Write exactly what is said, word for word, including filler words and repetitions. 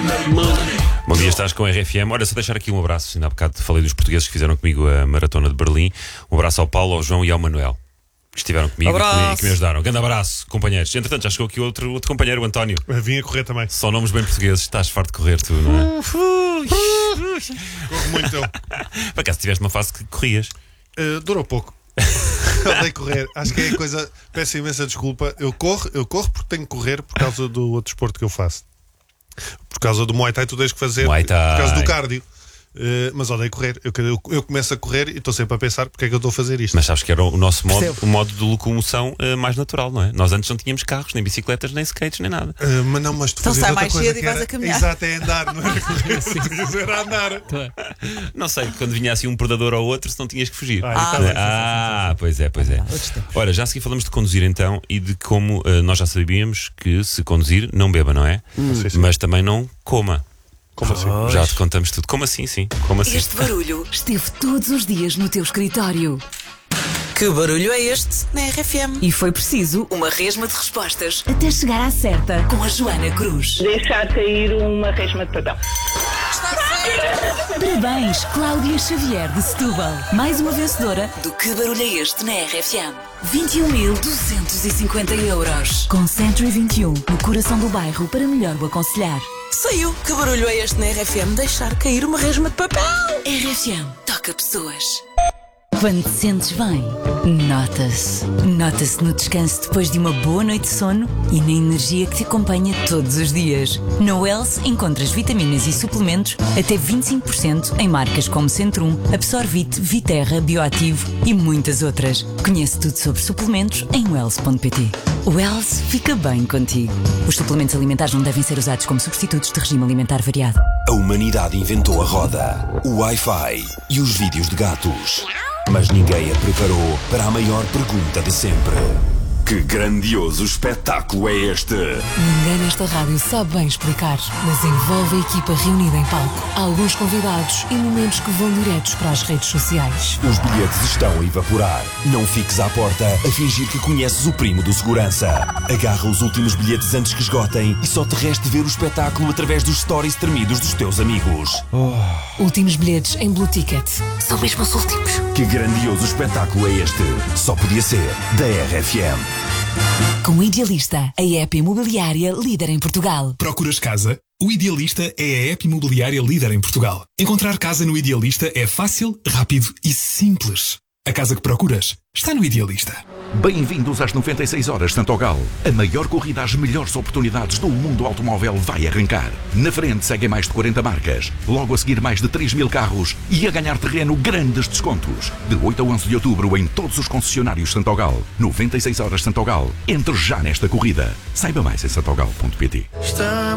Bom dia, estás com a R F M. Olha, só deixar aqui um abraço. Ainda há bocado falei dos portugueses que fizeram comigo a Maratona de Berlim. Um abraço ao Paulo, ao João e ao Manuel, que estiveram comigo e que me ajudaram. Grande abraço, companheiros. Entretanto, já chegou aqui outro, outro companheiro, o António. Vim a correr também. Só nomes bem portugueses. Estás farto de correr, tu, não é? Corro muito eu. Por acaso tiveste uma fase que corrias? Uh, durou pouco. Odeio correr. Acho que é a coisa. Peço imensa desculpa. Eu corro, eu corro porque tenho que correr por causa do outro desporto que eu faço. Por causa do Muay Thai, tu tens que fazer. Muay Thai. Por causa do cardio. Uh, mas odeio correr. Eu, eu, eu começo a correr e estou sempre a pensar porque é que eu estou a fazer isto. Mas sabes que era o nosso modo, o modo de locomoção uh, mais natural, não é? Nós antes não tínhamos carros, nem bicicletas, nem skates, nem nada. Uh, mas não, mas tu então fazes sai outra mais coisa cedo que e vais era, a caminhar. exato, é andar, não era correr. Era andar. Não sei, quando vinha assim um predador ou outro, se não tinhas que fugir. Ah, Ah, então, sim, Ah, pois é, pois é. Ora, já a seguir falamos de conduzir então e de como uh, nós já sabíamos que se conduzir, não beba, não é? Sim, sim. Mas também não coma. Como assim? Já te contamos tudo. Como assim, sim? Como assim? Este barulho esteve todos os dias no teu escritório. Que barulho é este na R F M? E foi preciso uma resma de respostas até chegar à certa com a Joana Cruz. Deixar cair uma resma de papel. Parabéns, Cláudia Xavier de Setúbal. Mais uma vencedora do Que Barulho é Este na R F M. vinte e um mil duzentos e cinquenta euros. Com Century vinte e um, no coração do bairro, para melhor o aconselhar. Saiu. Que barulho é este na R F M? Deixar cair uma resma de papel. R F M toca pessoas. Quando te sentes bem, nota-se. Nota-se no descanso depois de uma boa noite de sono e na energia que te acompanha todos os dias. Na Wells encontras vitaminas e suplementos até vinte e cinco por cento em marcas como Centrum, Absorvit, Viterra, Bioativo e muitas outras. Conhece tudo sobre suplementos em wells ponto pt. Wells fica bem contigo. Os suplementos alimentares não devem ser usados como substitutos de regime alimentar variado. A humanidade inventou a roda, o Wi-Fi e os vídeos de gatos. Mas ninguém a preparou para a maior pergunta de sempre. Que grandioso espetáculo é este? Ninguém nesta rádio sabe bem explicar, mas envolve a equipa reunida em palco. Há alguns convidados e momentos que vão diretos para as redes sociais. Os bilhetes estão a evaporar. Não fiques à porta a fingir que conheces o primo do segurança. Agarra os últimos bilhetes antes que esgotem e só te reste ver o espetáculo através dos stories tremidos dos teus amigos. Oh. Últimos bilhetes em Blue Ticket. São mesmo os últimos. Que grandioso espetáculo é este? Só podia ser da R F M. Com o Idealista, a app imobiliária líder em Portugal. Procuras casa? O Idealista é a app imobiliária líder em Portugal. Encontrar casa no Idealista é fácil, rápido e simples. A casa que procuras está no Idealista. Bem-vindos às noventa e seis horas Santogal. A maior corrida às melhores oportunidades do mundo automóvel vai arrancar. Na frente seguem mais de quarenta marcas. Logo a seguir mais de três mil carros. E a ganhar terreno grandes descontos. De oito a onze de outubro em todos os concessionários Santogal. noventa e seis horas Santogal. Entre já nesta corrida. Saiba mais em santogal ponto pt.